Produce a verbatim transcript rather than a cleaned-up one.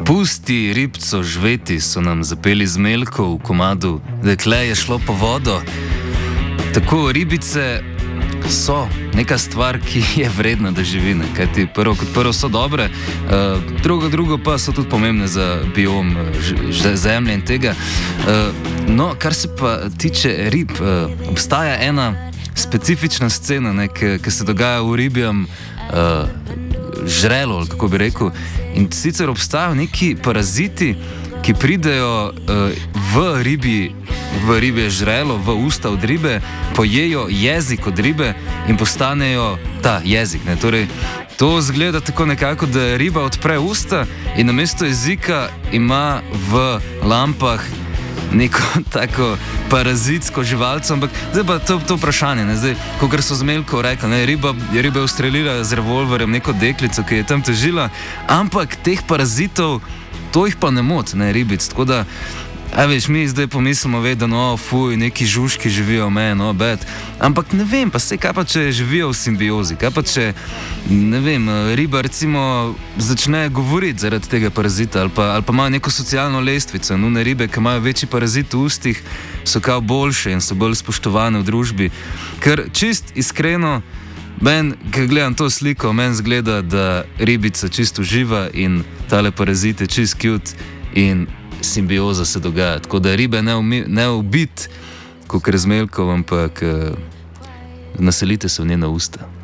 Pusti ribco žveti, so nam zapeli z Melko v komadu, dekle je šlo po vodo. Tako ribice so neka stvar, ki je vredna, da živi. Ne? Kajti prvo kot prvo so dobre, uh, drugo, drugo pa so tudi pomembne za biom uh, zemlje in tega. Uh, no, kar se pa tiče rib, uh, obstaja ena specifična scena, ki se dogaja v ribjem uh, žrelu, ali kako bi rekel. In sicer obstajajo neki paraziti, ki pridejo uh, v ribi, v ribje žrelo, v usta od ribe, pojejo jezik od ribe in postanejo ta jezik. Ne? Torej, to zgleda tako nekako, da riba odpre usta in namesto jezika ima v lampah neko tako parazitsko živalco, ampak zdaj pa to, to vprašanje, ne? Zdaj, kot so z Melko rekli, ne? Riba, riba je ustrelila z revolverjem neko deklico, ki je tam težila, ampak teh parazitov, to jih pa ne moti, ne, ribic, tako da, a veš, mi zdaj pomislimo vedno, no, fuj, neki žužki živijo v meni, no, bed, ampak ne vem, pa se kaj pa, če živijo v simbiozi, kaj pa, če, ne vem, riba recimo začne govoriti zaradi tega parazita, ali pa, ali pa imajo neko socialno lestvico, nune ribe, ki imajo večji parazit v ustih, so kao boljše in so bolj spoštovane v družbi, ker čist iskreno, meni, ko gledam to sliko, meni zgleda, da ribica čisto uživa in tale parazit je čist cute in simbioza se dogaja. Tako da ribe ne, umi, ne ubit, kot z Melkom, ampak uh, naselite se v njena usta.